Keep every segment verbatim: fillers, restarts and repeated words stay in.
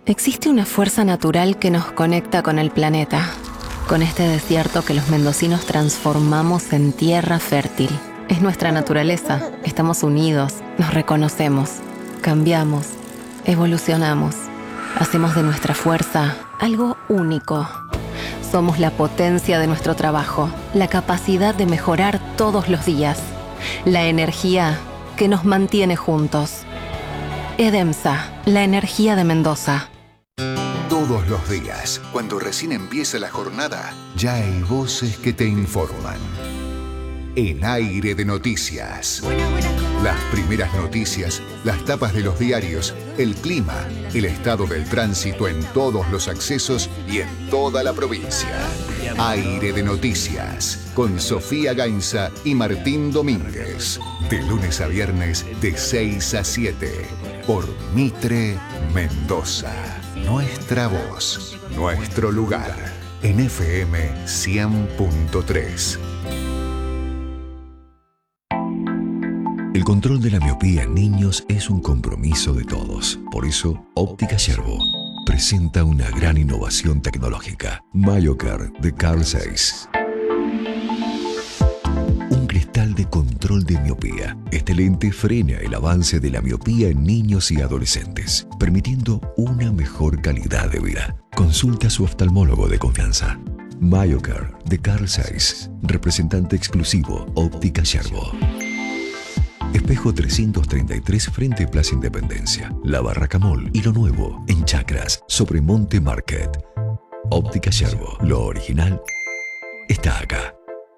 Existe una fuerza natural que nos conecta con el planeta, con este desierto que los mendocinos transformamos en tierra fértil. Es nuestra naturaleza, estamos unidos, nos reconocemos, cambiamos, evolucionamos, hacemos de nuestra fuerza algo único. Somos la potencia de nuestro trabajo, la capacidad de mejorar todos los días, la energía que nos mantiene juntos. EDEMSA, la energía de Mendoza. Todos los días, cuando recién empieza la jornada, ya hay voces que te informan. En Aire de Noticias. Las primeras noticias, las tapas de los diarios, el clima, el estado del tránsito en todos los accesos y en toda la provincia. Aire de Noticias, con Sofía Gainza y Martín Domínguez. De lunes a viernes, de seis a siete, por Mitre Mendoza. Nuestra voz, nuestro lugar, en F M cien punto tres. El control de la miopía en niños es un compromiso de todos. Por eso, Óptica Yerbo presenta una gran innovación tecnológica. MyoCare de Carl Zeiss. Un cristal de control de miopía. Este lente frena el avance de la miopía en niños y adolescentes, permitiendo una mejor calidad de vida. Consulta a su oftalmólogo de confianza. MyoCare de Carl Zeiss, representante exclusivo Óptica Yerbo. Espejo trescientos treinta y tres frente Plaza Independencia, La Barraca Mall y lo nuevo en Chacras sobre Monte Market. Óptica Yerbo, lo original está acá.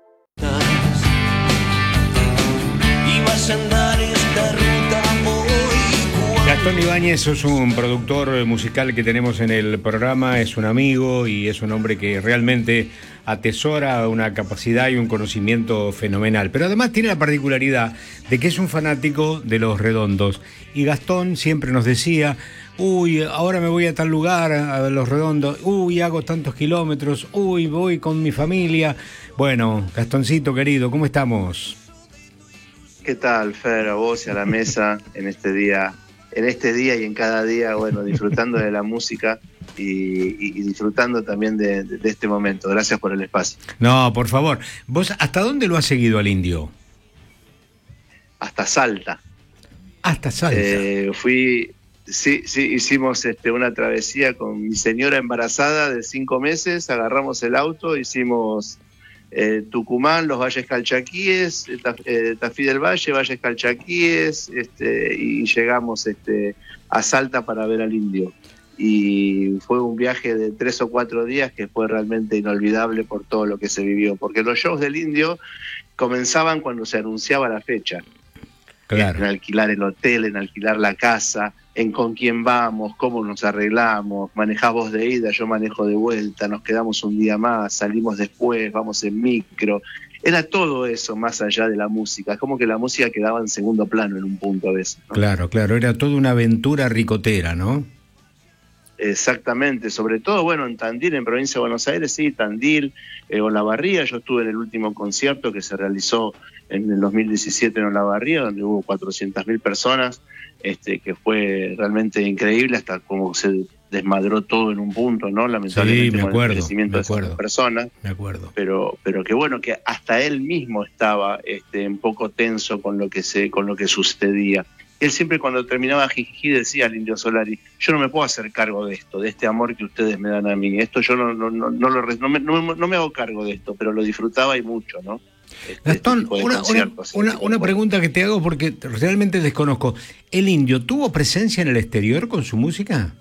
Y vas a andar esta ruta hoy. Gastón Ibáñez es un productor musical que tenemos en el programa, es un amigo y es un hombre que realmente atesora una capacidad y un conocimiento fenomenal, pero además tiene la particularidad de que es un fanático de Los Redondos, y Gastón siempre nos decía: uy, ahora me voy a tal lugar, a Los Redondos, uy, hago tantos kilómetros, uy, voy con mi familia. Bueno, Gastoncito querido, ¿cómo estamos? ¿Qué tal, Fer? A vos y a la mesa en este día, en este día y en cada día, bueno, disfrutando de la música y, y, y disfrutando también de, de, de este momento. Gracias por el espacio. No, por favor. ¿Vos hasta dónde lo has seguido al Indio? Hasta Salta. Hasta Salta. Eh, fui, sí, sí, hicimos este, una travesía con mi señora embarazada de cinco meses, agarramos el auto, hicimos Eh, Tucumán, los Valles Calchaquíes, Taf, eh, Tafí del Valle, Valles Calchaquíes, este, y llegamos este, a Salta para ver al Indio. Y fue un viaje de tres o cuatro días que fue realmente inolvidable por todo lo que se vivió, porque los shows del Indio comenzaban cuando se anunciaba la fecha. Claro. En alquilar el hotel, en alquilar la casa, en con quién vamos, cómo nos arreglamos, manejás vos de ida, yo manejo de vuelta, nos quedamos un día más, salimos después, vamos en micro. Era todo eso más allá de la música, es como que la música quedaba en segundo plano en un punto a veces, ¿no? Claro, claro, era toda una aventura ricotera, ¿no? Exactamente, sobre todo, bueno, en Tandil, en provincia de Buenos Aires, sí, Tandil, eh, Olavarría. Yo estuve en el último concierto que se realizó en el dos mil diecisiete en Olavarría, donde hubo cuatrocientas mil personas, este, que fue realmente increíble, hasta como se desmadró todo en un punto, ¿no? Lamentablemente, sí, me con acuerdo, el crecimiento me de acuerdo, esas personas. Me acuerdo. Pero, pero que bueno, que hasta él mismo estaba este, un poco tenso con lo que se, con lo que sucedía. Él siempre, cuando terminaba Jijiji, decía al Indio Solari: yo no me puedo hacer cargo de esto, de este amor que ustedes me dan a mí. Esto yo no, no, no, no, lo, no, me, no, me, no me hago cargo de esto, pero lo disfrutaba y mucho, ¿no? Este, Gastón, este una, una, una, una pregunta que te hago porque realmente desconozco. ¿El Indio tuvo presencia en el exterior con su música?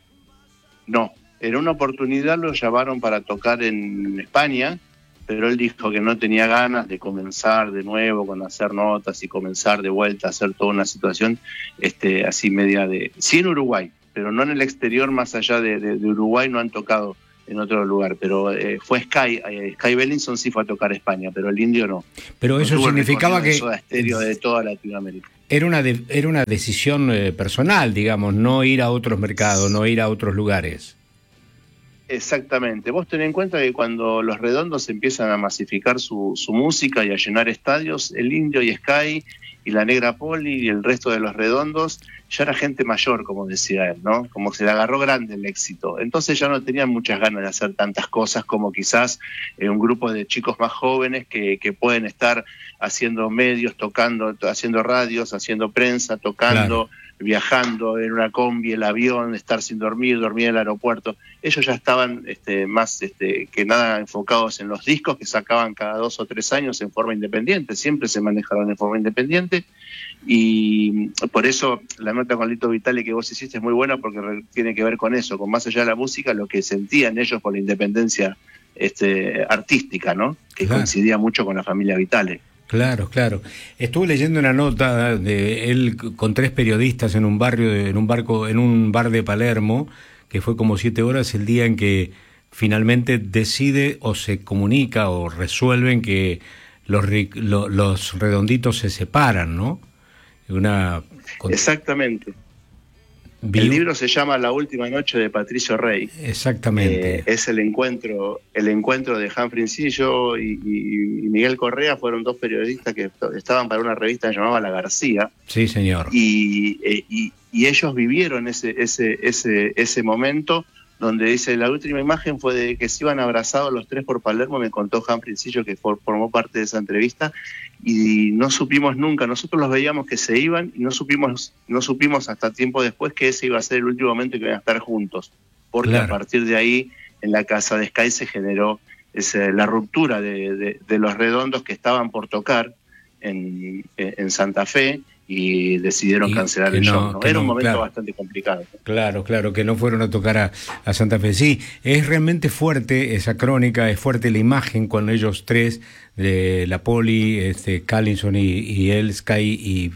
No, en una oportunidad lo llamaron para tocar en España, pero él dijo que no tenía ganas de comenzar de nuevo con hacer notas y comenzar de vuelta a hacer toda una situación este, así media de... Sí, en Uruguay, pero no en el exterior, más allá de, de, de Uruguay no han tocado en otro lugar, pero eh, fue Sky, eh, Sky Bellinson sí fue a tocar a España, pero el Indio no. Pero no eso significaba que... Soda Stereo de toda Latinoamérica. Era una, de, era una decisión eh, personal, digamos, no ir a otros mercados, no ir a otros lugares. Exactamente. Vos tenés en cuenta que cuando los Redondos empiezan a masificar su, su música y a llenar estadios, el Indio y Sky y la Negra Poli y el resto de los Redondos ya era gente mayor, como decía él, ¿no? Como se le agarró grande el éxito. Entonces ya no tenían muchas ganas de hacer tantas cosas como quizás eh, un grupo de chicos más jóvenes que, que pueden estar haciendo medios, tocando, haciendo radios, haciendo prensa, tocando, claro, viajando en una combi, el avión, estar sin dormir, dormir en el aeropuerto. Ellos ya estaban este, más este, que nada enfocados en los discos que sacaban cada dos o tres años en forma independiente, siempre se manejaron en forma independiente, y por eso la nota con Lito Vitale que vos hiciste es muy buena, porque tiene que ver con eso, con más allá de la música, lo que sentían ellos por la independencia este, artística, ¿no? Que claro, coincidía mucho con la familia Vitale. Claro, claro. Estuve leyendo una nota de él con tres periodistas en un barrio, en un barco, en un bar de Palermo, que fue como siete horas el día en que finalmente decide o se comunica o resuelven que los, los Redonditos se separan, ¿no? Una... Exactamente. ¿Vio? El libro se llama La última noche de Patricio Rey. Exactamente. Eh, es el encuentro, el encuentro de Humphrey Encillo y, y, y Miguel Correa, fueron dos periodistas que estaban para una revista que se llamaba La García. Sí, señor. Y, eh, y, y ellos vivieron ese, ese, ese, ese momento donde dice, la última imagen fue de que se iban abrazados los tres por Palermo, me contó Humphrey Encillo, que for, formó parte de esa entrevista, y no supimos nunca, nosotros los veíamos que se iban y no supimos, no supimos hasta tiempo después que ese iba a ser el último momento que iban a estar juntos, porque claro, a partir de ahí en la casa de Sky se generó ese, la ruptura de, de, de los Redondos que estaban por tocar en, en Santa Fe, y decidieron y cancelar el no, show. ¿no? Era no, un momento claro, bastante complicado. Claro, claro, que no fueron a tocar a, a Santa Fe. Sí, es realmente fuerte esa crónica, es fuerte la imagen cuando ellos tres, de la Poli, este, Callinson y, y él, Sky y,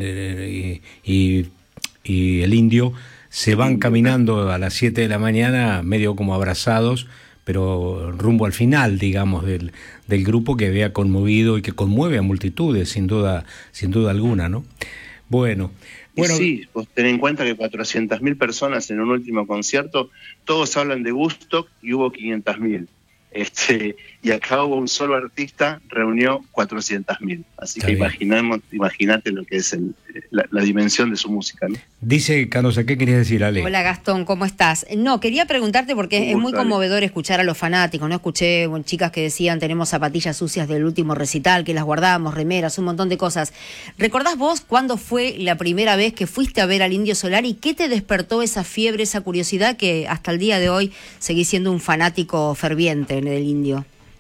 y, y, y el Indio, se van caminando a las siete de la mañana, medio como abrazados, pero rumbo al final, digamos, del, del grupo que había conmovido y que conmueve a multitudes, sin duda, sin duda alguna, ¿no? Bueno, bueno. Y sí, pues ten en cuenta que cuatrocientas mil personas en un último concierto, todos hablan de Woodstock y hubo quinientas mil. Este, y acá hubo un solo artista, reunió cuatrocientas mil. Así Está que imaginamos, imagínate lo que es el, la, la dimensión de su música, ¿no? Dice Canosa, ¿qué querías decir, Ale? Hola Gastón, ¿cómo estás? No, quería preguntarte porque gusto, es muy conmovedor Ale. Escuchar a los fanáticos, ¿no? Escuché bueno, chicas que decían, tenemos zapatillas sucias del último recital, que las guardamos, remeras, un montón de cosas. ¿Recordás vos cuándo fue la primera vez que fuiste a ver al Indio Solari y qué te despertó esa fiebre, esa curiosidad que hasta el día de hoy seguís siendo un fanático ferviente del Indio?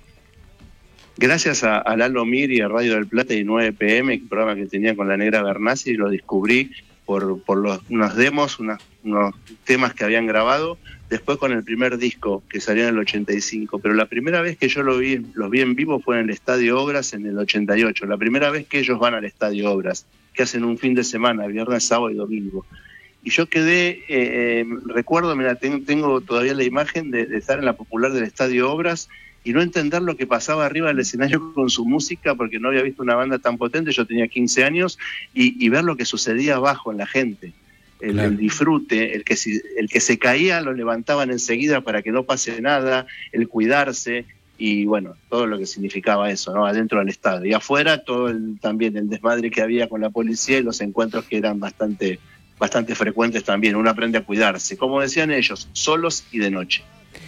Gracias a, a Lalo Mir y a Radio del Plata y nueve P M, el programa que tenía con la Negra Bernasi, lo descubrí por, por los, unos demos, unas, unos temas que habían grabado, después con el primer disco que salió en el ochenta y cinco, pero la primera vez que yo lo vi, los vi en vivo fue en el Estadio Obras en el ochenta y ocho, la primera vez que ellos van al Estadio Obras, que hacen un fin de semana, viernes, sábado y domingo. Y yo quedé, eh, eh, recuerdo, mira, tengo, tengo todavía la imagen de, de estar en la Popular del Estadio Obras y no entender lo que pasaba arriba del escenario con su música, porque no había visto una banda tan potente, yo tenía quince años, y, y ver lo que sucedía abajo en la gente, el, claro. el disfrute, el que, si, el que se caía lo levantaban enseguida para que no pase nada, el cuidarse, y bueno, todo lo que significaba eso, ¿no? Adentro del estadio. Y afuera todo el, también el desmadre que había con la policía y los encuentros que eran bastante, bastante frecuentes también. Uno aprende a cuidarse, como decían ellos, solos y de noche.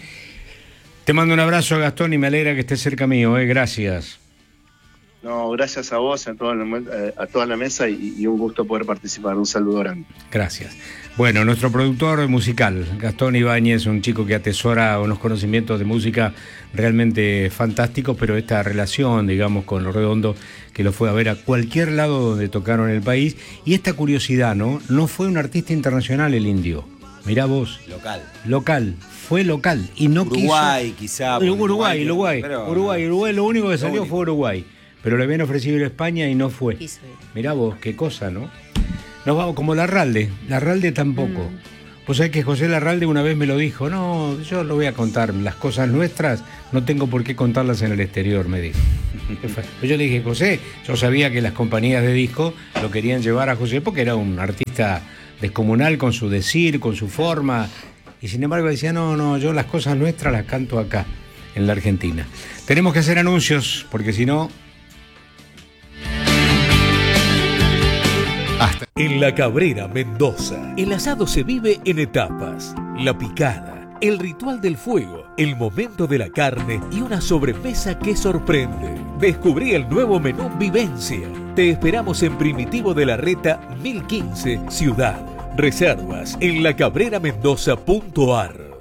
Te mando un abrazo, Gastón, y me alegra que estés cerca mío, ¿eh? Gracias. No, gracias a vos, a toda la, a toda la mesa y, y un gusto poder participar. Un saludo grande. Gracias. Bueno, nuestro productor musical, Gastón Ibáñez, un chico que atesora unos conocimientos de música realmente fantásticos, pero esta relación, digamos, con Los Redondos, que lo fue a ver a cualquier lado donde tocaron el país, y esta curiosidad, ¿no? No fue un artista internacional el Indio. Mirá vos. Local. Local. Fue local. Y no Uruguay, quiso... quizá. Uruguay, Uruguay. Uruguay, Pero... Uruguay, Uruguay. Lo único que salió fue Uruguay. Pero le habían ofrecido ir a España y no fue. Mirá vos, qué cosa, ¿no? Nos vamos como Larralde. Larralde tampoco. Mm. Vos sabés que José Larralde una vez me lo dijo. No, yo lo voy a contar. Las cosas nuestras no tengo por qué contarlas en el exterior, me dijo. Yo le dije, José, yo sabía que las compañías de disco lo querían llevar a José porque era un artista descomunal con su decir, con su forma. Y sin embargo decía, no, no, yo las cosas nuestras las canto acá, en la Argentina. Tenemos que hacer anuncios, porque si no... Hasta En La Cabrera, Mendoza, el asado se vive en etapas. La picada, el ritual del fuego, el momento de la carne y una sobremesa que sorprende. Descubrí el nuevo menú Vivencia. Te esperamos en Primitivo de la Reta mil quince, Ciudad. Reservas en la cabrera mendoza punto a r.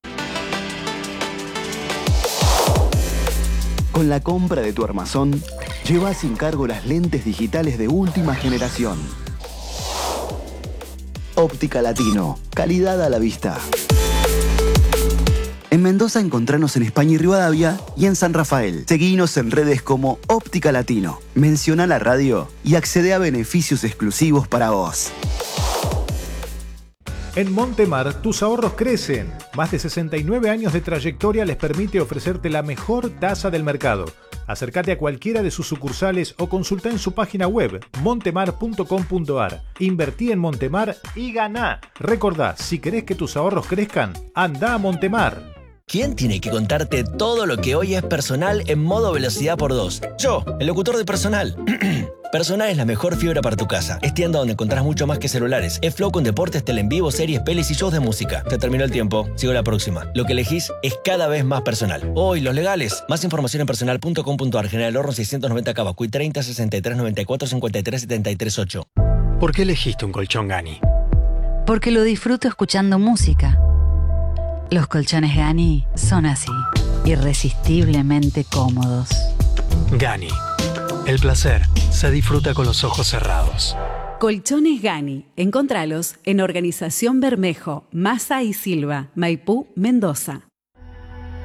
Con la compra de tu armazón, lleva sin cargo las lentes digitales de última generación. Óptica Latino, calidad a la vista. En Mendoza encontranos en España y Rivadavia y en San Rafael. Seguinos en redes como Óptica Latino. Menciona la radio y accede a beneficios exclusivos para vos. En Montemar, tus ahorros crecen. Más de sesenta y nueve años de trayectoria les permite ofrecerte la mejor tasa del mercado. Acércate a cualquiera de sus sucursales o consulta en su página web montemar punto com punto a r. Invertí en Montemar y ganá. Recordá, si querés que tus ahorros crezcan, anda a Montemar. ¿Quién tiene que contarte todo lo que hoy es Personal en modo velocidad por dos? Yo, el locutor de Personal. Personal es la mejor fibra para tu casa. Es tienda donde encontrás mucho más que celulares. Es Flow con deportes, tele en vivo, series, pelis y shows de música. Te terminó el tiempo. Sigo la próxima. Lo que elegís es cada vez más personal. Hoy, los legales. Más información en personal punto com punto a r. General Horno seiscientos noventa Cabacuy treinta, sesenta y tres, noventa y cuatro, cincuenta y tres, setenta y tres, ocho. ¿Por qué elegiste un colchón Gani? Porque lo disfruto escuchando música. Los colchones Gani son así, irresistiblemente cómodos. Gani. El placer se disfruta con los ojos cerrados. Colchones Gani. Encontralos en Organización Bermejo, Massa y Silva, Maipú, Mendoza.